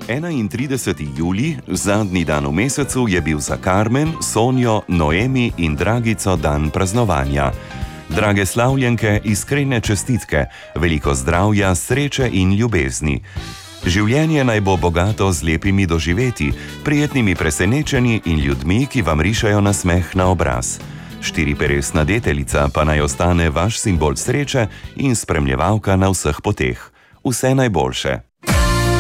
31. julij, zadnji dan v mesecu, je bil za Karmen, Sonjo, Noemi in Dragico dan praznovanja. Drage slavljenke, iskrene čestitke, veliko zdravja, sreče in ljubezni. Življenje naj bo bogato z lepimi doživetji, prijetnimi presenečenji in ljudmi, ki vam rišejo nasmeh na obraz. Štiriperesna deteljica pa naj ostane vaš simbol sreče in spremljevalka na vseh poteh. Vse najboljše.